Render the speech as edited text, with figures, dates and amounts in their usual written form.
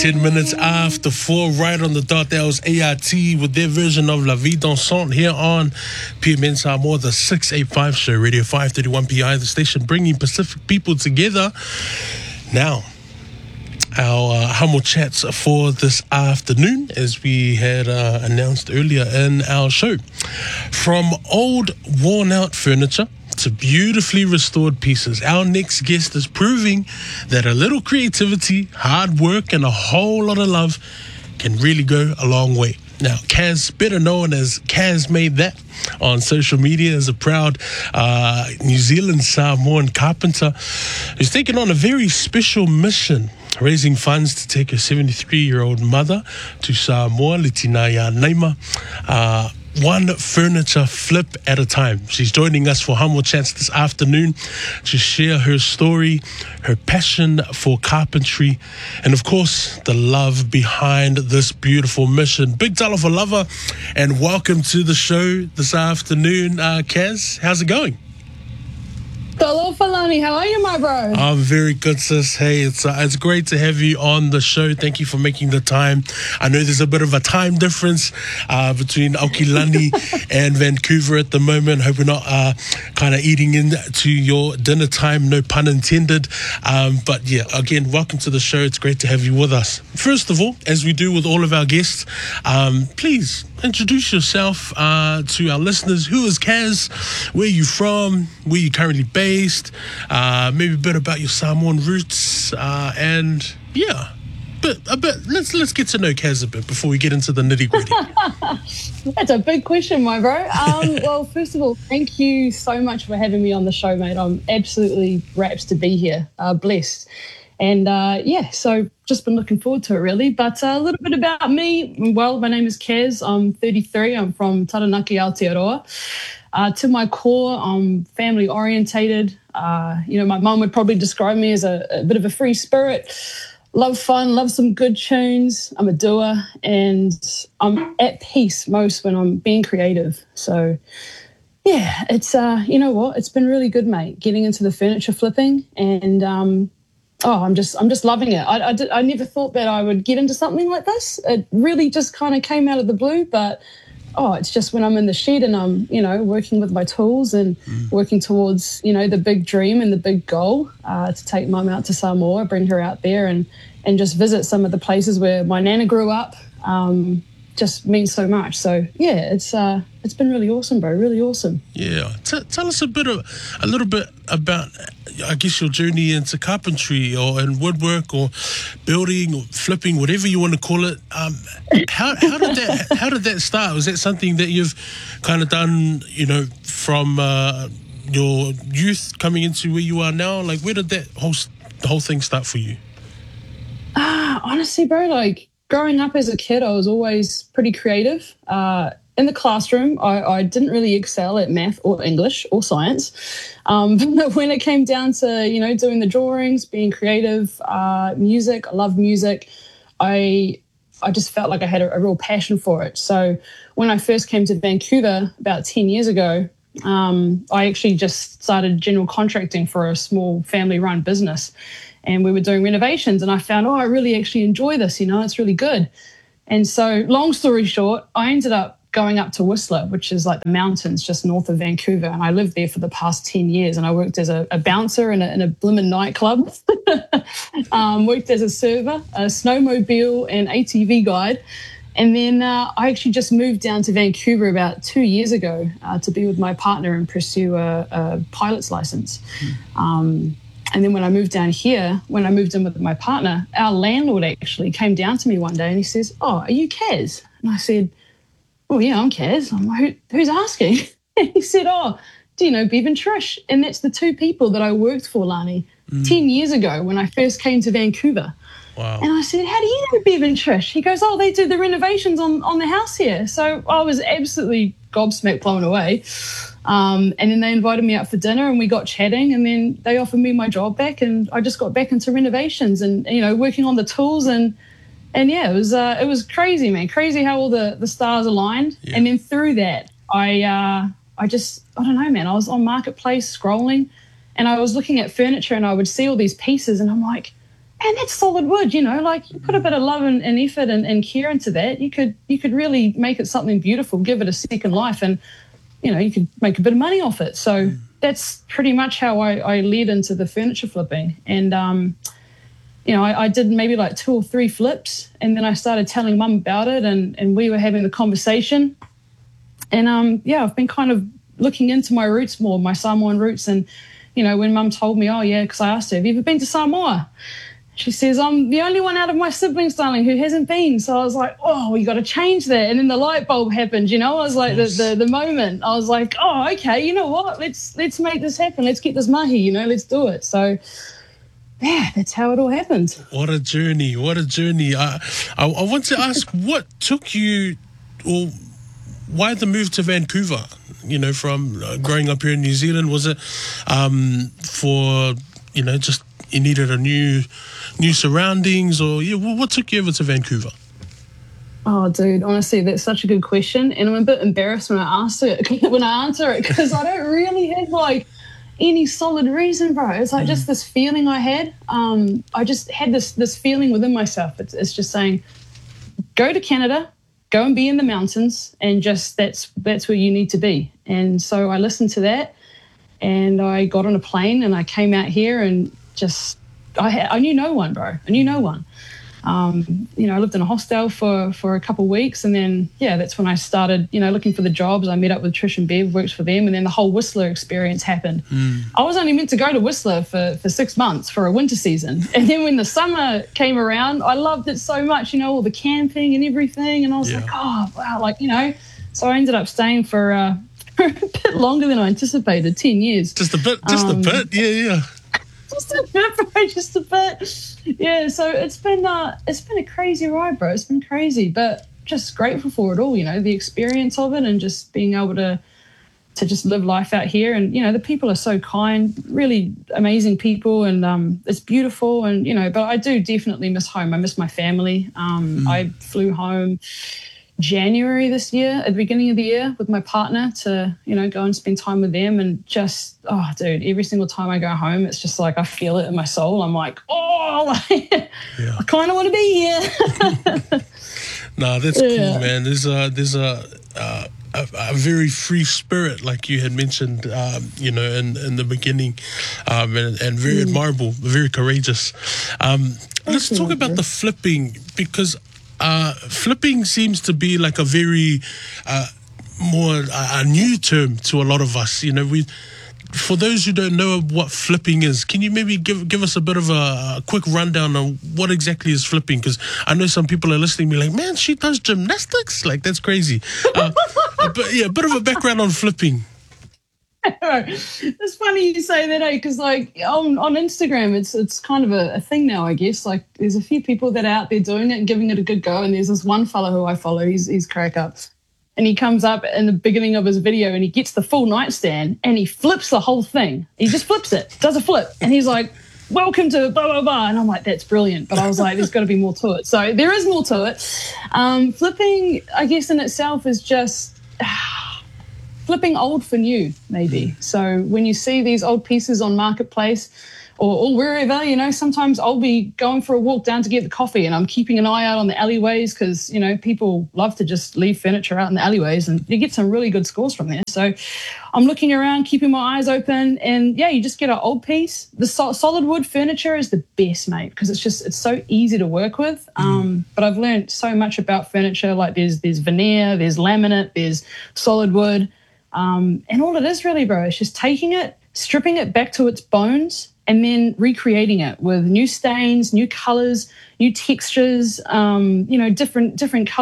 10 minutes after 4, right on the dot. That was ART with their version of La Vie Dansante here on PMN Samoa, the 685 show, Radio 531 PI, the station bringing Pacific people together. Now, our Hamo chats for this afternoon, as we had announced earlier in our show. From old, worn-out furniture to beautifully restored pieces, our next guest is proving that a little creativity, hard work, and a whole lot of love can really go a long way. Now, Kaz, better known as Kaz Made That on social media, is a proud New Zealand Samoan carpenter who's taken on a very special mission, raising funds to take her 73-year-old mother to Samoa, Litinaya Neima, one furniture flip at a time. She's joining us for Hamo Chats this afternoon to share her story, her passion for carpentry, and of course, the love behind this beautiful mission. Big talofa lover, and welcome to the show this afternoon, Kaz. How's it going? Talofa Lani, how are you, my bro? I'm very good, sis. Hey, it's great to have you on the show. Thank you for making the time. I know there's a bit of a time difference between Aokilani and Vancouver at the moment. Hope we're not kind of eating into your dinner time, no pun intended. But yeah, again, welcome to the show. It's great to have you with us. First of all, as we do with all of our guests, please introduce yourself to our listeners. Who is Kaz? Where are you from? Where are you currently based? Maybe a bit about your Samoan roots, and yeah, a bit. Let's get to know Kaz a bit before we get into the nitty gritty. That's a big question, my bro. Well, first of all, thank you so much for having me on the show, mate. I'm absolutely rapt to be here. Blessed. And so just been looking forward to it, really. But a little bit about me. Well, my name is Kaz. I'm 33. I'm from Taranaki, Aotearoa. To my core, I'm family orientated. My mum would probably describe me as a bit of a free spirit. Love fun, love some good tunes. I'm a doer, and I'm at peace most when I'm being creative. So, yeah, it's you know what? It's been really good, mate. Getting into the furniture flipping, and I'm just loving it. I never thought that I would get into something like this. It really just kind of came out of the blue, but it's just when I'm in the shed and I'm, working with my tools and working towards, the big dream and the big goal to take mum out to Samoa, bring her out there and just visit some of the places where my nana grew up. Just means so much. So yeah, it's been really awesome, bro. Really awesome. Yeah, tell us a little bit about, I guess, your journey into carpentry and woodwork or building or flipping, whatever you want to call it. How did that start? Was that something that you've kind of done, from your youth coming into where you are now? Like, where did the whole thing start for you? Honestly, bro, growing up as a kid, I was always pretty creative. In the classroom, I didn't really excel at math or English or science. But when it came down to, doing the drawings, being creative, music, I love music, I just felt like I had a real passion for it. So when I first came to Vancouver about 10 years ago, I actually just started general contracting for a small family-run business. And we were doing renovations, and I found, I really actually enjoy this, it's really good. And so long story short, I ended up going up to Whistler, which is like the mountains just north of Vancouver. And I lived there for the past 10 years, and I worked as a bouncer in a blimmin' nightclub, worked as a server, a snowmobile and ATV guide. And then I actually just moved down to Vancouver about 2 years ago to be with my partner and pursue a pilot's license. And then when I moved down here, when I moved in with my partner, our landlord actually came down to me one day and he says, are you Kaz? And I said, well, yeah, I'm Kaz. I'm like, who's asking? And he said, do you know Bev and Trish? And that's the two people that I worked for, Lani, 10 years ago when I first came to Vancouver. Wow. And I said, how do you know Bev and Trish? He goes, they do the renovations on the house here. So I was absolutely gobsmacked, blown away. And then they invited me out for dinner and we got chatting, and then they offered me my job back, and I just got back into renovations and, working on the tools and yeah, it was crazy, man. Crazy how all the stars aligned. Yeah. And then through that, I don't know, man. I was on Marketplace scrolling, and I was looking at furniture, and I would see all these pieces, and I'm like, and that's solid wood, like you put a bit of love and effort and care into that, you could really make it something beautiful, give it a second life, and you could make a bit of money off it. So that's pretty much how I led into the furniture flipping. And I did maybe like 2 or 3 flips, and then I started telling Mum about it, and we were having the conversation. And I've been kind of looking into my roots more, my Samoan roots. And when Mum told me, because I asked her, have you ever been to Samoa? She says, I'm the only one out of my siblings, darling, who hasn't been. So I was like, we got to change that. And then the light bulb happened, I was like, the moment. I was like, okay, you know what? Let's make this happen. Let's get this mahi, let's do it. So, yeah, that's how it all happened. What a journey. What a journey. I want to ask, what took you, or why the move to Vancouver? From growing up here in New Zealand, was it for, just you needed a new surroundings, or what took you over to Vancouver? Oh, dude, honestly, that's such a good question, and I'm a bit embarrassed when I answer it because I don't really have like any solid reason, bro. It's like just this feeling I had. I just had this feeling within myself. It's just saying, go to Canada, go and be in the mountains, and just that's where you need to be. And so I listened to that, and I got on a plane, and I came out here, and just I knew no one, bro. I knew no one. I lived in a hostel for a couple of weeks, and then that's when I started looking for the jobs. I met up with Trish and Bev, worked for them, and then the whole Whistler experience happened. I was only meant to go to Whistler for 6 months for a winter season, and then when the summer came around, I loved it so much, all the camping and everything, and I was like, oh wow, so I ended up staying for a bit longer than I anticipated, 10 years. Just a bit, yeah. Just a bit. Yeah, so it's been a crazy ride, bro. It's been crazy, but just grateful for it all, the experience of it, and just being able to just live life out here. And, the people are so kind, really amazing people, and it's beautiful. And, but I do definitely miss home. I miss my family. I flew home January this year, at the beginning of the year, with my partner to, go and spend time with them. And just, dude, every single time I go home, it's just like I feel it in my soul. I'm like, I kind of want to be here. No, that's cool, man. There's a very free spirit, like you had mentioned, in the beginning, and very admirable, very courageous. Let's talk about the flipping, because flipping seems to be like a very more a new term to a lot of us. For those who don't know what flipping is, can you maybe give us a bit of a quick rundown on what exactly is flipping? Because I know some people are listening to me like, man, she does gymnastics? Like, that's crazy. But yeah, a bit of a background on flipping. It's funny you say that, because like on Instagram, it's kind of a thing now, I guess. Like, there's a few people that are out there doing it and giving it a good go, and there's this one fella who I follow. He's crack up, and he comes up in the beginning of his video, and he gets the full nightstand, and he flips the whole thing. He just flips it, does a flip, and he's like, welcome to blah blah blah, and I'm like, that's brilliant. But I was like, there's got to be more to it. So there is more to it. Flipping, I guess, in itself is just flipping old for new, maybe. So when you see these old pieces on Marketplace or wherever, sometimes I'll be going for a walk down to get the coffee, and I'm keeping an eye out on the alleyways because, people love to just leave furniture out in the alleyways, and you get some really good scores from there. So I'm looking around, keeping my eyes open, and you just get an old piece. The solid wood furniture is the best, mate, because it's so easy to work with. But I've learned so much about furniture. Like there's veneer, there's laminate, there's solid wood. And all it is really, bro, is just taking it, stripping it back to its bones, and then recreating it with new stains, new colors, new textures, different colors.